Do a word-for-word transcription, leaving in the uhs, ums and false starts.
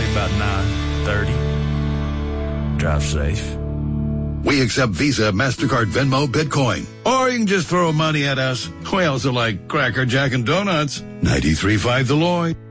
say about nine thirty. Drive safe. We accept Visa, MasterCard, Venmo, Bitcoin. Or you can just throw money at us. We also like Cracker Jack and Donuts. ninety-three point five The Lloyd.